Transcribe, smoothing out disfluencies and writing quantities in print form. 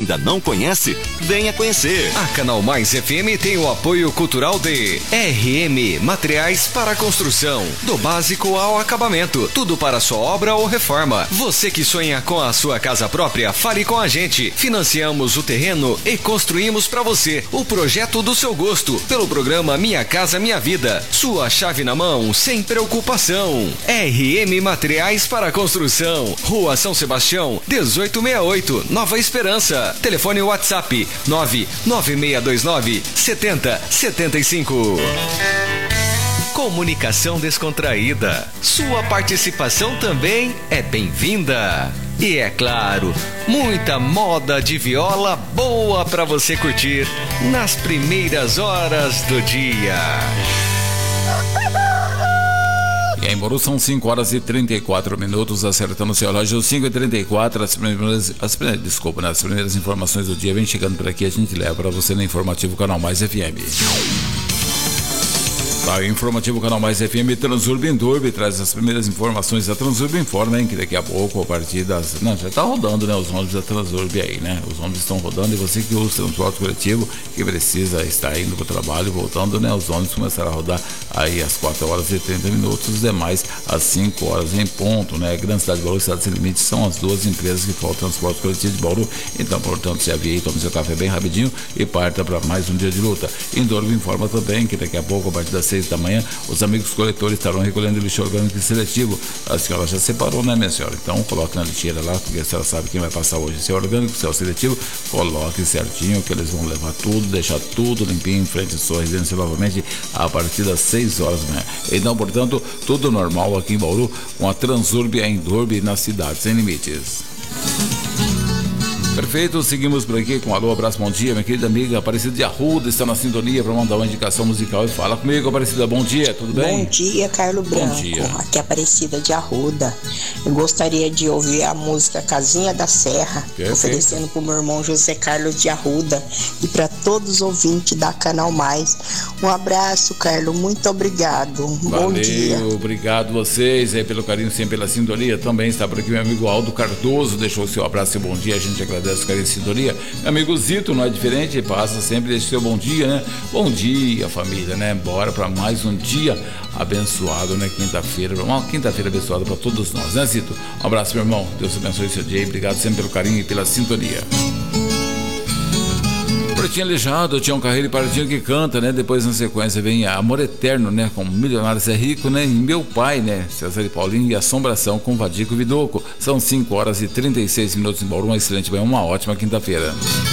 ainda não conhece, venha conhecer. A Canal Mais FM tem o apoio cultural de RM Materiais para Construção, do básico ao acabamento, tudo para sua obra ou reforma. Você que sonha com a sua casa própria, fale com a gente. Financiamos o terreno e construímos para você o projeto do seu gosto, pelo programa Minha Casa Minha Vida. Sua chave na mão, sem preocupação. RM Materiais para Construção, Rua São Sebastião, 1868, Nova Esperança. Telefone WhatsApp 99629 7075. Comunicação descontraída. Sua participação também é bem-vinda. E é claro, muita moda de viola boa para você curtir nas primeiras horas do dia. E em Bauru são 5 horas e 34 minutos, acertando o seu relógio, 5h34, nas primeiras informações do dia. Vem chegando por aqui, a gente leva para você no informativo Canal Mais FM. Tá, o informativo Canal Mais FM, Transurb Endurb traz as primeiras informações da Transurb Informa, hein, que daqui a pouco, a partir das... Não, já tá rodando, né, os ônibus da Transurb aí, né, os ônibus estão rodando, e você que usa o transporte coletivo, que precisa estar indo para o trabalho, voltando, né, os ônibus começaram a rodar aí às 4 horas e 30 minutos, os demais às 5 horas em ponto, né, Grande Cidade de Bauru e Cidade Sem Limites são as duas empresas que faltam transporte coletivo de Bauru, então, portanto, se avia aí, tome seu café bem rapidinho e parta para mais um dia de luta. Endurb informa também que daqui a pouco, a partir das 6 da manhã, os amigos coletores estarão recolhendo lixo orgânico e seletivo. A senhora já separou, né, minha senhora? Então coloque na lixeira lá, porque a senhora sabe quem vai passar hoje, se é orgânico, se é o seletivo, coloque certinho que eles vão levar tudo, deixar tudo limpinho em frente à sua residência novamente a partir das 6 horas da manhã. Então, portanto, tudo normal aqui em Bauru com a Transurb e a Endurb na Cidade Sem Limites. Perfeito, seguimos por aqui com alô, abraço, bom dia, minha querida amiga Aparecida de Arruda está na sintonia para mandar uma indicação musical e fala comigo, Aparecida, bom dia, tudo bem? Bom dia, Carlos Branco. Bom dia. Aqui é Aparecida de Arruda. Eu gostaria de ouvir a música Casinha da Serra, oferecendo para o meu irmão José Carlos de Arruda e para todos os ouvintes da Canal Mais. Um abraço, Carlos, muito obrigado. Valeu, bom dia. Obrigado vocês aí pelo carinho, sempre pela sintonia. Também está por aqui meu amigo Aldo Cardoso, deixou o seu abraço e bom dia, a gente agradece o carinho e sintonia. Meu amigo Zito não é diferente, passa sempre, deixa o seu bom dia, né? Bom dia, família, né? Bora para mais um dia abençoado, né? Quinta-feira, uma quinta-feira abençoada para todos nós, né, Zito? Um abraço, meu irmão, Deus abençoe seu dia e obrigado sempre pelo carinho e pela sintonia. Pretinho Aleijado, Tião Carreiro e Pardinho que canta, né? Depois na sequência vem Amor Eterno, né? Com Milionários é Rico, né? E Meu Pai, né? César e Paulinho e Assombração com Vadico Vidoco. São 5 horas e 36 minutos em Bauru, uma excelente manhã, uma ótima quinta-feira.